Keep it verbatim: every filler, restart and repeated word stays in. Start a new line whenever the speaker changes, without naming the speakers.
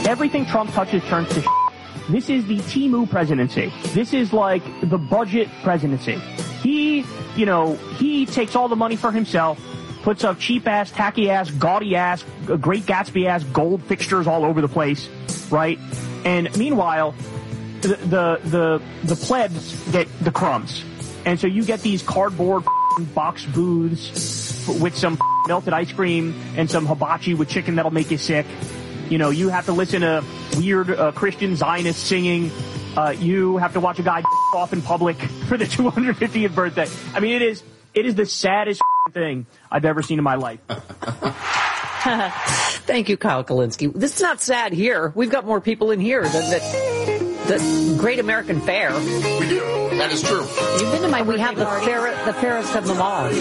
everything Trump touches turns to shit. This is the Timu presidency. This is like the budget presidency. He, you know, he takes all the money for himself, puts up cheap-ass, tacky-ass, gaudy-ass, Great Gatsby-ass gold fixtures all over the place, right? And meanwhile, the the the, the plebs get the crumbs. And so you get these cardboard box booths with some melted ice cream and some hibachi with chicken that'll make you sick. You know, you have to listen to weird uh, Christian Zionists singing. Uh, you have to watch a guy off in public for the two hundred fiftieth birthday. I mean, it is it is the saddest thing I've ever seen in my life.
Thank you, Kyle Kulinski. This is not sad here. We've got more people in here than the, the Great American Fair.
We do. That is true.
You've been to my. We have the fair, the fairest of them all.